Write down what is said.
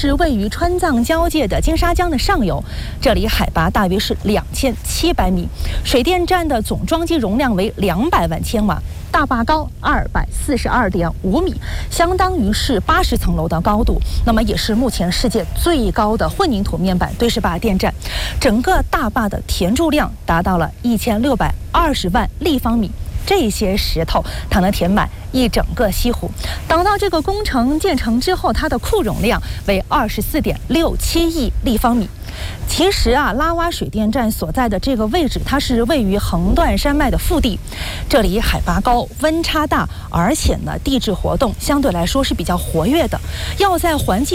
是位于川藏交界的金沙江的上游，这里海拔大约是2700米，水电站的总装机容量为200万千瓦。大坝高242.5米，相当于是80层楼的高度，那么也是目前世界最高的混凝土面板堆式坝电站。整个大坝的填筑量达到了1620万立方米。这些石头它能填满一整个西湖。等到这个工程建成之后，它的库容量为24.67亿立方米。其实啊，拉洼水电站所在的这个位置，它是位于横断山脉的腹地，这里海拔高，温差大，而且呢，地质活动相对来说是比较活跃的。要在环境